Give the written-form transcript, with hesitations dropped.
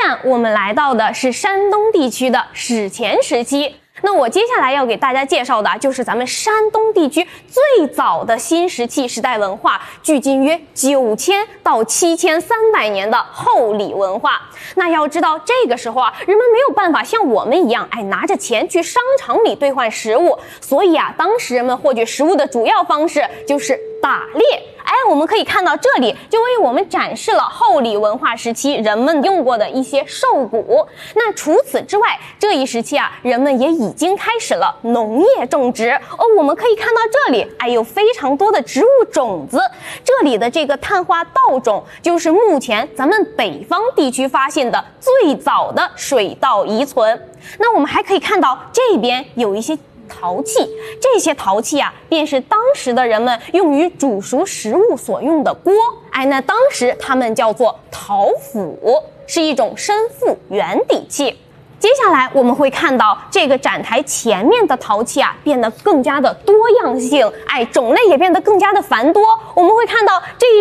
面我们来到的是山东地区的史前时期。那我接下来要给大家介绍的就是咱们山东地区最早的新石器时代文化，距今约9000到7300年的后李文化。那要知道这个时候人们没有办法像我们一样，拿着钱去商场里兑换食物，所以当时人们获取食物的主要方式就是打猎。我们可以看到这里就为我们展示了后李文化时期人们用过的一些兽骨。那除此之外，这一时期人们也已经开始了农业种植。我们可以看到这里有非常多的植物种子。这里的这个碳化稻种就是目前咱们北方地区发现的最早的水稻遗存。那我们还可以看到这边有一些陶器，这些陶器便是当时的人们用于煮熟食物所用的锅。那当时他们叫做陶釜，是一种深腹圆底器。接下来我们会看到这个展台前面的陶器变得更加的多样性，种类也变得更加的繁多。我们会看到这一